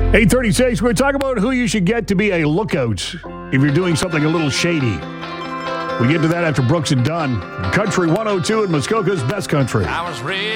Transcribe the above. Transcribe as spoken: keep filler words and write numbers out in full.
eight thirty-six, we're talking about who you should get to be a lookout if you're doing something a little shady. We get to that after Brooks and Dunn. Country one oh two in Muskoka's Best Country. I was ready.